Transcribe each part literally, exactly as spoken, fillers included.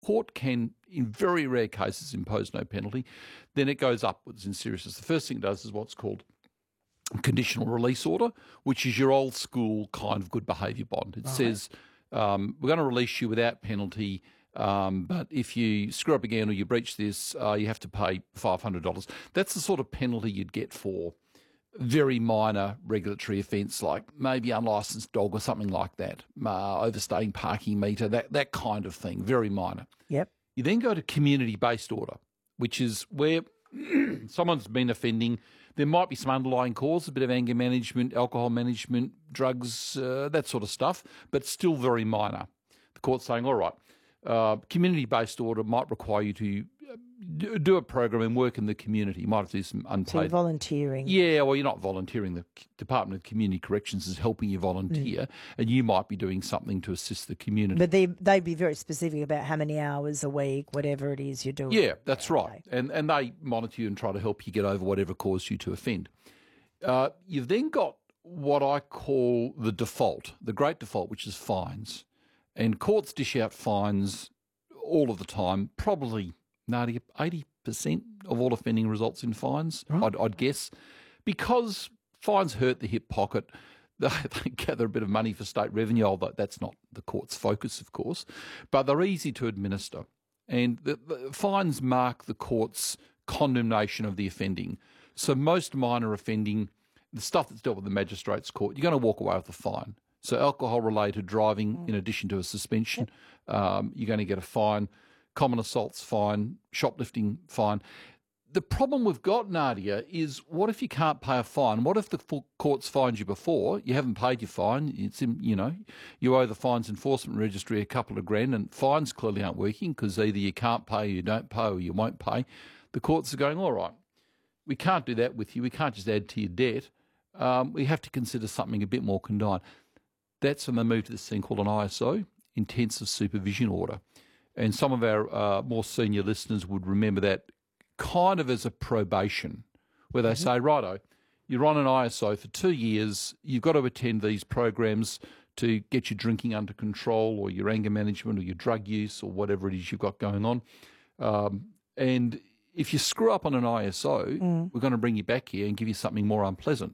court can, in very rare cases, impose no penalty. Then it goes upwards in seriousness. The first thing it does is what's called conditional release order, which is your old school kind of good behaviour bond. It Right. says um, we're going to release you without penalty, um, but if you screw up again or you breach this, uh, you have to pay five hundred dollars. That's the sort of penalty you'd get for very minor regulatory offence, like maybe unlicensed dog or something like that, uh, overstaying parking meter, that, that kind of thing, very minor. Yep. You then go to community-based order, which is where someone's been offending. There might be some underlying cause, a bit of anger management, alcohol management, drugs, uh, that sort of stuff, but still very minor. The court's saying, all right, uh, community-based order might require you to do, do a program and work in the community. You might have to do some unpaid. So you're volunteering. Yeah, well, you're not volunteering. The Department of Community Corrections is helping you volunteer, mm. and you might be doing something to assist the community. But they, they'd be very specific about how many hours a week, whatever it is you're doing. Yeah, that's yeah, right. Okay. And and they monitor you and try to help you get over whatever caused you to offend. Uh, you've then got what I call the default, the great default, which is fines. And courts dish out fines all of the time, probably, Nadia, eighty percent of all offending results in fines, right. I'd, I'd guess, because fines hurt the hip pocket. They, they gather a bit of money for state revenue, although that's not the court's focus, of course, but they're easy to administer. And the, the fines mark the court's condemnation of the offending. So most minor offending, the stuff that's dealt with the magistrate's court, you're going to walk away with a fine. So alcohol-related driving, mm. in addition to a suspension, yep. um, you're going to get a fine. Common assaults fine, shoplifting fine. The problem we've got, Nadia, is what if you can't pay a fine? What if the court's fined you before, you haven't paid your fine, it's in, you know, you owe the Fines Enforcement Registry a couple of grand, and fines clearly aren't working because either you can't pay, you don't pay, or you won't pay. The courts are going, all right, we can't do that with you. We can't just add to your debt. Um, we have to consider something a bit more condign. That's when they move to this thing called an I S O, Intensive Supervision Order. And some of our uh, more senior listeners would remember that kind of as a probation, where they mm-hmm. say, righto, you're on an I S O for two years, you've got to attend these programs to get your drinking under control or your anger management or your drug use or whatever it is you've got going on. Um, and if you screw up on an I S O, mm. we're going to bring you back here and give you something more unpleasant.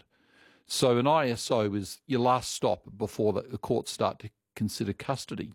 So an I S O is your last stop before the, the courts start to consider custody.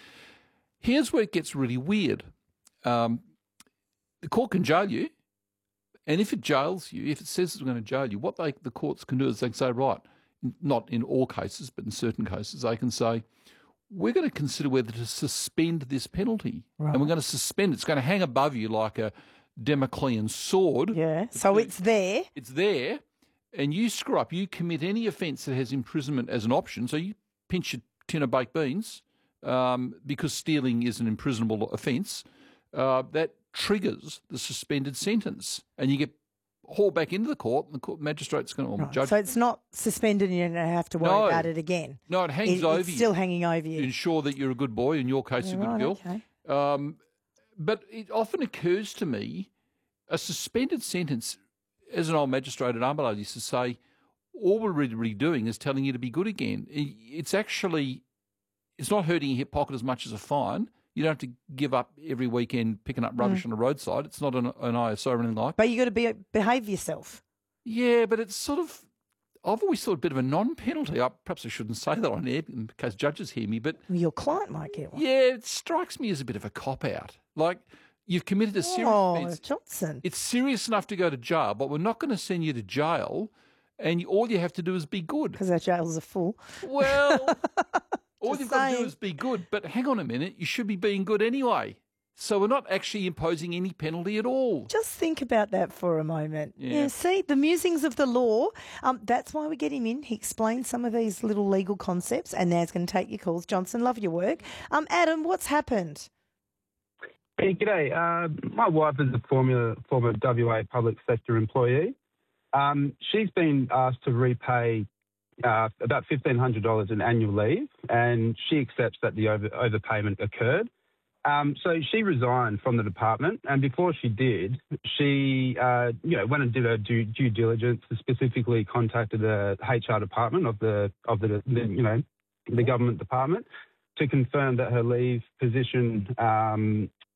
Here's where it gets really weird. Um, the court can jail you, and if it jails you, if it says it's going to jail you, what they, the courts can do is they can say, right, not in all cases, but in certain cases, they can say, we're going to consider whether to suspend this penalty. Right. And we're going to suspend it. It's going to hang above you like a Damoclean sword. Yeah, so it's there. It's there. And you screw up, you commit any offence that has imprisonment as an option, so you pinch a tin of baked beans um, because stealing is an imprisonable offence, uh, that triggers the suspended sentence. And you get hauled back into the court and the court magistrate's going to, or right. judge. So it's not suspended and you don't have to worry no. about it again. No, it hangs it, over it's you. It's still hanging over you. To ensure that you're a good boy, in your case yeah, a good right, girl. Okay. Um, but it often occurs to me, a suspended sentence, as an old magistrate at Armadale used to say, all we're really doing is telling you to be good again. It's actually, it's not hurting your hip pocket as much as a fine. You don't have to give up every weekend picking up rubbish mm. on the roadside. It's not an, an I S O or anything like that. But you've got to be, behave yourself. Yeah, but it's sort of, I've always thought a bit of a non-penalty. I, perhaps I shouldn't say that on air in case judges hear me, but... Your client might get one. Yeah, it strikes me as a bit of a cop-out. Like, you've committed a serious oh, offence. Johnson. It's serious enough to go to jail, but we're not going to send you to jail, and you, all you have to do is be good. Because our jails are full. Well, all you've saying. got to do is be good. But hang on a minute, you should be being good anyway. So we're not actually imposing any penalty at all. Just think about that for a moment. Yeah, yeah see, the musings of the law, um, that's why we get him in. He explains some of these little legal concepts, and now he's going to take your calls. Johnson, love your work. Um, Adam, what's happened? Hey, g'day. Uh, my wife is a former, former W A public sector employee. Um, she's been asked to repay uh, about fifteen hundred dollars in annual leave, and she accepts that the over, overpayment occurred. Um, so she resigned from the department, and before she did, she uh, you know went and did her due, due diligence. Specifically, contacted the H R department of the of the, the you know the government department to confirm that her leave position um,